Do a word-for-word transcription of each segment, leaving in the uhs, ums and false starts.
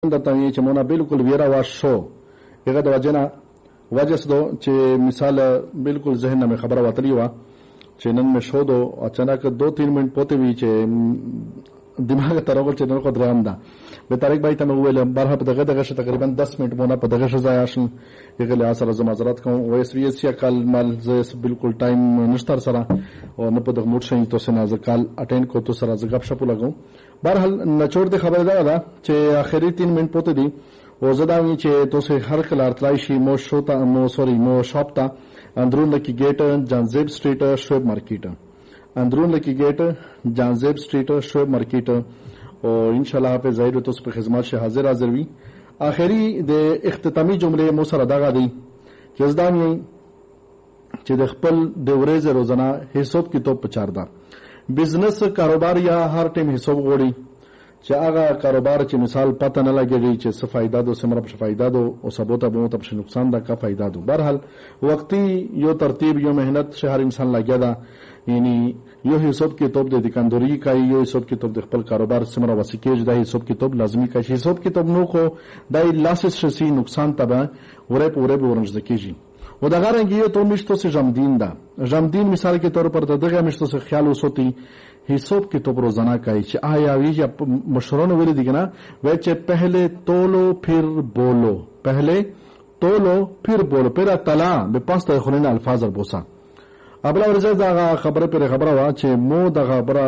درته وایي چې مونه بالکل ویره واش شو هغه د وجه نه وجه څه دو چې مثال بالکل ذهن نه مې خبره وتلی وه چې نن مې شو دو اچانک دو تین منټ پوته وي چې دماغ ته راغل چې نن خو درېیم ده به طارق بھائی ته مې وویل برها په دغه دغه تقریبا دس منټ مونه په دغه ځای آشن هغه له سره زه معذرت کوم او اس وی اس یا کال مال زه بالکل ټایم نشته سره او نه په دغه موټ شي تو سره زه کال اټینډ کو تو سره زه غب شپ لګم برحال نچوړ د خبره ده دا چې اخري تین منټ پوته دي او زه دا وی چې تو سه هر کله ارتلای شي مو شو ته مو سوري مو شاپ ته اندرون لکی گیټ جانزیب سټریټ شوب مارکیټ اندرون لکی گیټ جانزیب سټریټ شوب مارکیټ او ان شاء الله په ظاهر تو په خدمت شه حاضر حاضر وي اخري د اختتامي جمله مو سره دغه دی چې زدا مې چې د خپل د ورځې روزانه حساب کتاب پچار ده بزنس کاروبار یا هر ټیم حساب غوړي چې هغه کاروبار چې مثال پته نه لګیږي چې څه فائدہ دو سمره په فائدہ دو او سبوته به مت په نقصان دا کا فائدہ دو برحال وقتی یو ترتیب یو مهنت شهر انسان لګیا دا یعنی یو حساب کتاب د دکاندوري کوي یو حساب کتاب د خپل کاروبار سمره وسیکېج دا حساب کتاب لازمی کوي حساب کتاب نو کو دای لاسس شي نقصان تبه وره پوره به ورنځ کیږي و دا غرنګ یو تو مشتو سے جمدین دا جمدین مثال کے طور پر دغه مشتو سے خیال وسوتی حساب کتاب روزانہ کوي چې آیا وی مشرون ویل دي کنه وای چې پہلے تولو پھر بولو پہلے تولو پھر بولو پھر طلا به پاسته خلین الفاظ بوسا ابل ورځ دا خبره پر خبره وا چې مو د خبره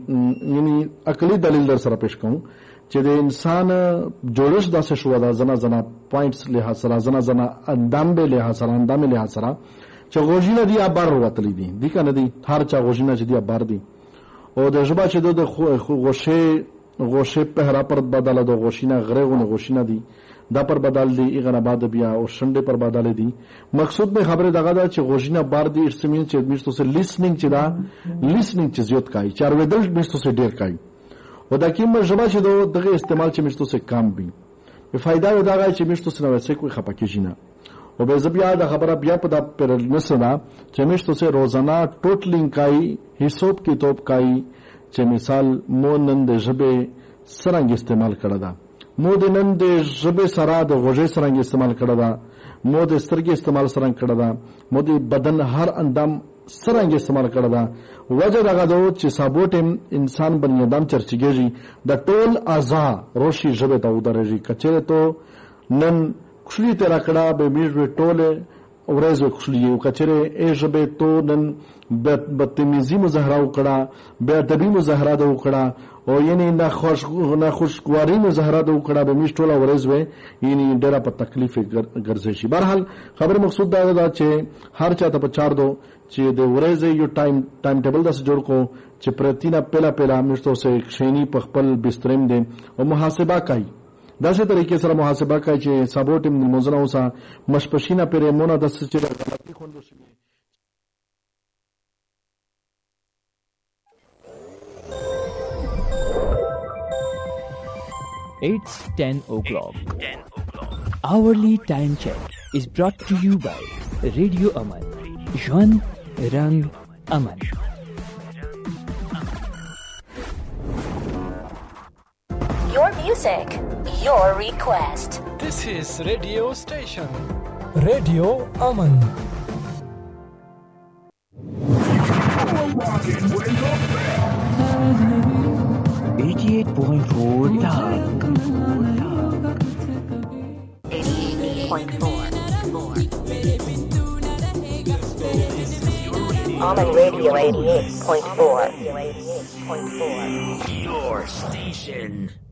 یعنی عقلی دلیل در سره پیش کوم چې د انسان جوړش داسې شو دا زنا زنا پوینټس له سره زنا زنا اندام به له سره اندام له سره چې غوښینه دی ابر وتلی دي دي کنه دي هر چا غوښینه چې دی ابر دي او د جبا چې د غوښه غوښه په هر پر بدل د غوښینه غریغونه غوښینه دي دا پر بدل دي ایغه بعد بیا او شنډه پر بدل دي مقصود به خبره دغه دا چې غوښینه بار دي ارسمین چې میشتو سه لیسنینګ چې دا لیسنینګ چې زیات کوي چار ودل میشتو سه ډیر کوي و دا کیم ژبه چې دغه استعمال چې مشتو سه کم وي په فائدہ و دا چې مشتو سه نو څه کوي خپکیږي نه او به زبیا د خبره بیا په د پر نسنا چې مشتو سه روزانه ټوټلینګ کوي حساب کتاب کوي چې مثال مو نن د ژبه سرنګ استعمال کړه دا مو د نن د ژبه سره د غوږی سرنګ استعمال کړه دا مو د سترګې استعمال سرنګ کړه دا مو د بدن هر اندام سرنګ استعمال کړه دا وجه دغه دو چې سابوټم انسان بنی ادم چرچیږي د ټول اعضاء روشي ژبه ته ودرېږي کچره ته نن خلی تر کړه به میږي ټوله ورځ خلی یو کچره ای ژبه ته نن بدتمیزی مظاهره وکړه به ادبی مظاهره وکړه او یعنی نه خوش نه خوشګواری مظاهره وکړه به میږي ټوله ورځ وې یعنی ډېر په تکلیف ګرځي شي بهرحال خبر مقصود دا ده چې هر چا ته په چار دو چې د ورځې یو ټایم ټایم ټیبل داس جوړ کو چې پرتینا پهلا پهلا مشتو سه خشینی په خپل بستریم دي او محاسبه کوي داسې طریقې سره محاسبه کوي چې سابوټم د موزنه اوسه مشپشینه پرې مونږ د څه چې غلطي خوندو شي It's ten o'clock. Hourly time check is brought to you by Radio Aman. Jwan Rang Aman. Your music, your request. This is radio station. Radio Aman. eighty-eight point four Dal. eighty-eight point four. Aman Radio eighty-eight point four. Your station.